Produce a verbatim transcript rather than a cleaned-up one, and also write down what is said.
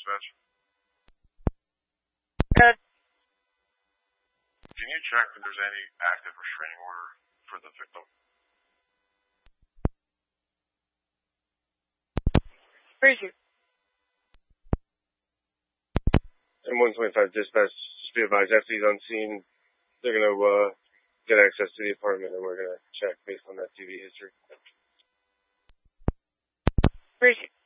dispatch? Good. Can you check if there's any active restraining order for the victim? Where is he? And one twenty-five dispatch, just be advised, after he's on scene, they're going to uh, get access to the apartment, and we're going to check based on that T V history. Where is he?